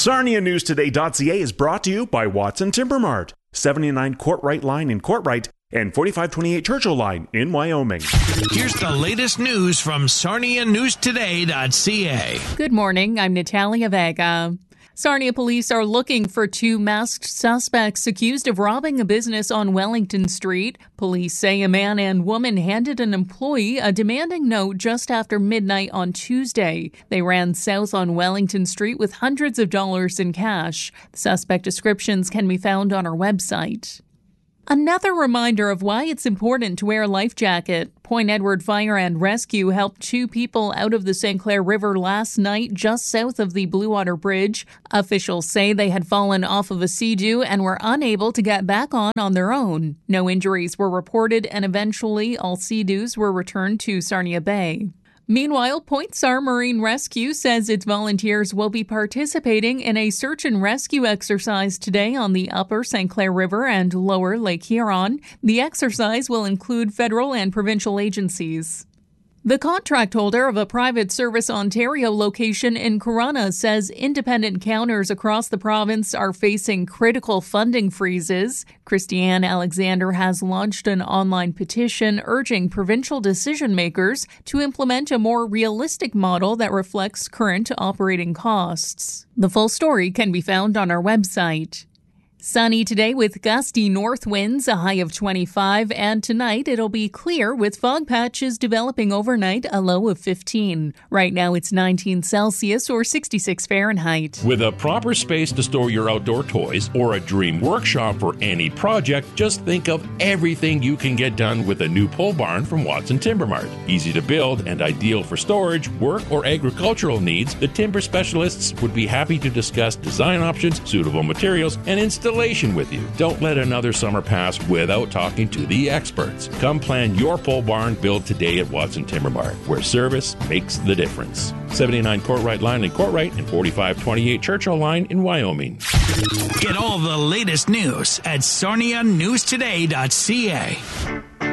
SarniaNewsToday.ca is brought to you by Watson Timber Mart, 79 Courtright Line in Courtright and 4528 Churchill Line in Wyoming. Here's the latest news from SarniaNewsToday.ca. Good morning, I'm Natalia Vega. Sarnia police are looking for two masked suspects accused of robbing a business on Wellington Street. Police say a man and woman handed an employee a demanding note just after midnight on Tuesday. They ran south on Wellington Street with hundreds of dollars in cash. Suspect descriptions can be found on our website. Another reminder of why it's important to wear a life jacket. Point Edward Fire and Rescue helped two people out of the St. Clair River last night just south of the Blue Water Bridge. Officials say they had fallen off of a sea-doo and were unable to get back on their own. No injuries were reported, and eventually all sea-doos were returned to Sarnia Bay. Meanwhile, Point SAR Marine Rescue says its volunteers will be participating in a search and rescue exercise today on the upper St. Clair River and lower Lake Huron. The exercise will include federal and provincial agencies. The contract holder of a Private Service Ontario location in Corunna says independent counters across the province are facing critical funding freezes. Christiane Alexander has launched an online petition urging provincial decision makers to implement a more realistic model that reflects current operating costs. The full story can be found on our website. Sunny today with gusty north winds, a high of 25, and tonight it'll be clear with fog patches developing overnight, a low of 15. Right now it's 19 Celsius or 66 Fahrenheit. With a proper space to store your outdoor toys or a dream workshop for any project, just think of everything you can get done with a new pole barn from Watson Timber Mart. Easy to build and ideal for storage, work, or agricultural needs, the timber specialists would be happy to discuss design options, suitable materials, and installation with you. Don't let another summer pass without talking to the experts. Come plan your pole barn build today at Watson Timber Mart, where service makes the difference. 79 Courtright Line in Courtright and 4528 Churchill Line in Wyoming. Get all the latest news at SarniaNewsToday.ca.